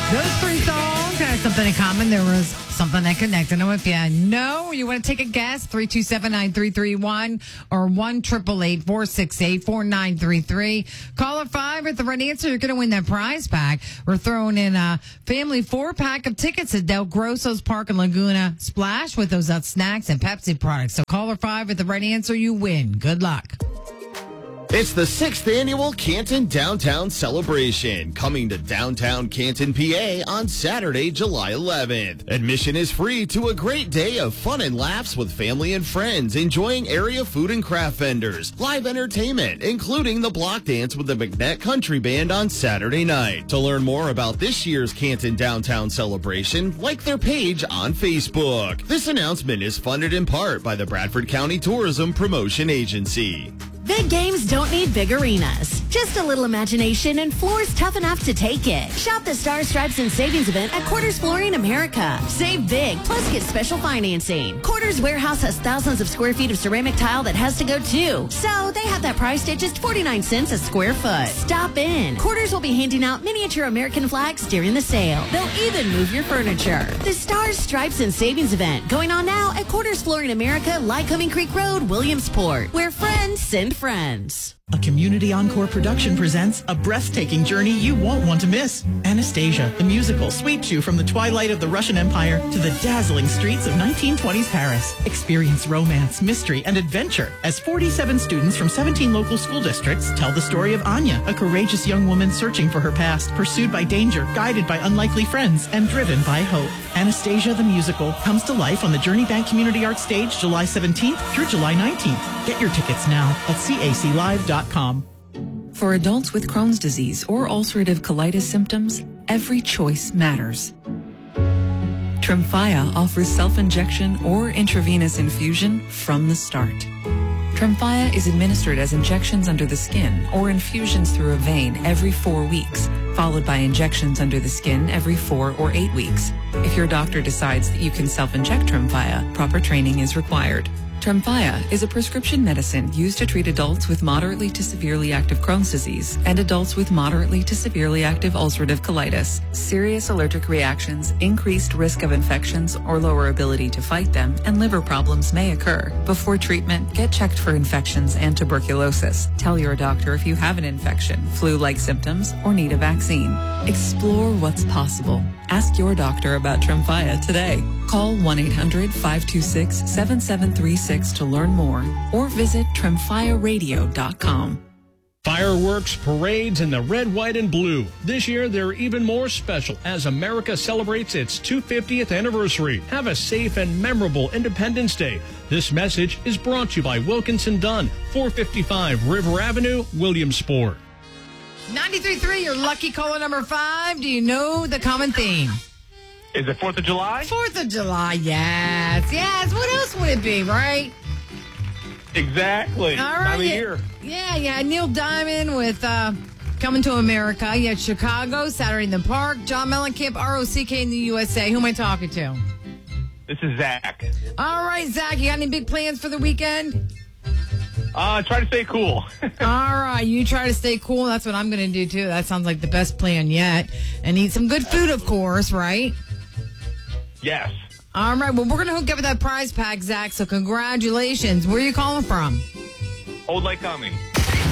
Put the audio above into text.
Those three songs had something in common. There was something that connected them. If you know, you want to take a guess, 327-9331 or 1-888-468-4933. Caller 5 at the right answer. You're going to win that prize pack. We're throwing in a family 4-pack of tickets at Del Grosso's Park and Laguna Splash with those snacks and Pepsi products. So caller 5 at the right answer, you win. Good luck. It's the 6th annual Canton Downtown Celebration, coming to downtown Canton, PA on Saturday, July 11th. Admission is free to a great day of fun and laughs with family and friends, enjoying area food and craft vendors, live entertainment, including the block dance with the McNett Country Band on Saturday night. To learn more about this year's Canton Downtown Celebration, like their page on Facebook. This announcement is funded in part by the Bradford County Tourism Promotion Agency. Big games don't need big arenas. Just a little imagination and floors tough enough to take it. Shop the Star Stripes and Savings event at Quarters Flooring America. Save big, plus get special financing. Quarters Warehouse has thousands of square feet of ceramic tile that has to go too. So they have that priced at just 49 cents a square foot. Stop in. Quarters will be handing out miniature American flags during the sale. They'll even move your furniture. The Star Stripes and Savings event going on now at Quarters Flooring America, Lycoming Creek Road, Williamsport, where friends send friends. A Community Encore production presents a breathtaking journey you won't want to miss. Anastasia, the musical, sweeps you from the twilight of the Russian Empire to the dazzling streets of 1920s Paris. Experience romance, mystery, and adventure as 47 students from 17 local school districts tell the story of Anya, a courageous young woman searching for her past, pursued by danger, guided by unlikely friends, and driven by hope. Anastasia, the musical, comes to life on the Journey Bank Community Arts Stage July 17th through July 19th. Get your tickets now at caclive.com. For adults with Crohn's disease or ulcerative colitis symptoms, every choice matters. Tremfya offers self-injection or intravenous infusion from the start. Tremfya is administered as injections under the skin or infusions through a vein every 4 weeks, followed by injections under the skin every 4 or 8 weeks. If your doctor decides that you can self-inject Tremfya, proper training is required. Tremfya is a prescription medicine used to treat adults with moderately to severely active Crohn's disease and adults with moderately to severely active ulcerative colitis. Serious allergic reactions, increased risk of infections or lower ability to fight them, and liver problems may occur. Before treatment, get checked for infections and tuberculosis. Tell your doctor if you have an infection, flu-like symptoms, or need a vaccine. Explore what's possible. Ask your doctor about Tremfya today. Call 1-800-526-7736 to learn more or visit tremfyaradio.com. Fireworks, parades, and the red, white, and blue. This year, they're even more special as America celebrates its 250th anniversary. Have a safe and memorable Independence Day. This message is brought to you by Wilkinson Dunn, 455 River Avenue, Williamsport. 93.3, your lucky caller number 5. Do you know the common theme? Is it 4th of July? 4th of July, yes. Yes, what else would it be, right? Exactly. All right. Time of year. Yeah. Neil Diamond with Coming to America. You had Chicago, Saturday in the Park, John Mellencamp, ROCK in the USA. Who am I talking to? This is Zach. All right, Zach, you got any big plans for the weekend? Try to stay cool. All right, you try to stay cool. That's what I'm going to do, too. That sounds like the best plan yet. And eat some good food, of course, right? Yes. All right, well, we're going to hook up with that prize pack, Zach, so congratulations. Where are you calling from? Old Lake Coming.